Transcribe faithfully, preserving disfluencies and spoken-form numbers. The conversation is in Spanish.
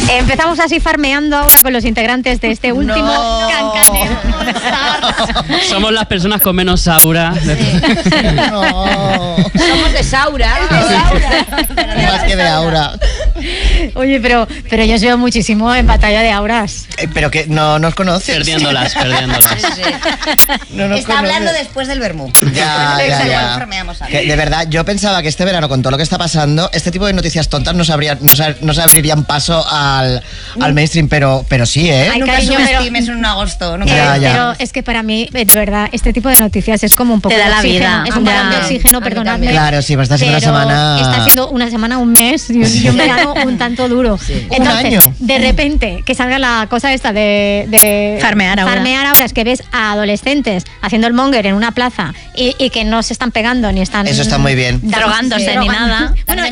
Empezamos así farmeando ahora con los integrantes de este último no. Cancaneo. Somos las personas con menos aura. No. Somos de Saura. De Saura. Más que de aura. Oye, pero, pero yo os veo muchísimo en batalla de auras. Eh, pero que no nos conoces. Perdiéndolas, perdiéndolas. Sí, sí. No nos Está conoces. hablando después del vermú. Ya, ya, ya. Farmeamos algo. Que, de verdad, yo pensaba que este verano, con todo lo que está pasando, este tipo de noticias tontas no, sabría, no, se, no se abrirían paso al, al mainstream, pero, pero sí, ¿eh? Ay, Nunca cariño, pero- subestimes en agosto. Nunca. Ya, Eh, ya. Pero es que para mí, eh, de verdad, este tipo de noticias es como un poco Te da de la oxígeno. vida. Es un Ya. balón de oxígeno, A mí perdonadme. también. Claro, sí, pues está siendo una pero semana... está siendo una semana, un mes y un, y un verano un tanto duro. Un año. De repente, que salga la cosa esta de, de Farmear ahora. farmear ahora, es que ves a adolescentes haciendo el monger en una plaza y, y que no se están pegando ni están... Eso está muy bien. dando- Drogándose ni drogan- nada. Bueno,